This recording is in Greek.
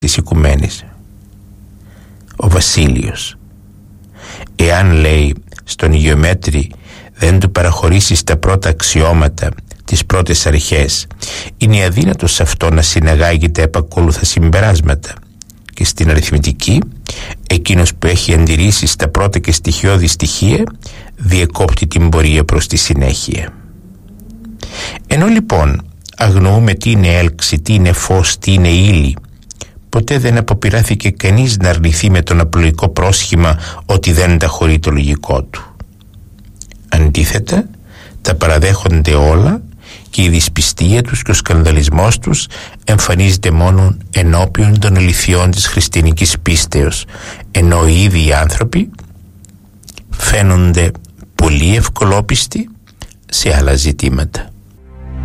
της οικουμένης. Ο Βασίλειος, εάν, λέει, στον Υγειομέτρη δεν του παραχωρήσεις τα πρώτα αξιώματα, τις πρώτες αρχές, είναι αδύνατο σε αυτό να συναγάγει τα επακόλουθα συμπεράσματα, και στην αριθμητική εκείνος που έχει αντιρρήσει στα πρώτα και στοιχειώδη στοιχεία διεκόπτει την πορεία προς τη συνέχεια. Ενώ λοιπόν αγνοούμε τι είναι έλξη, τι είναι φως, τι είναι ύλη, ποτέ δεν αποπειράθηκε κανείς να αρνηθεί με τον απλοϊκό πρόσχημα ότι δεν τα χωρεί το λογικό του. Αντίθετα, τα παραδέχονται όλα και η δυσπιστία τους και ο σκανδαλισμός τους εμφανίζεται μόνο ενώπιον των αληθιών της χριστιανικής πίστεως, ενώ οι ίδιοι οι άνθρωποι φαίνονται πολύ ευκολόπιστοι σε άλλα ζητήματα.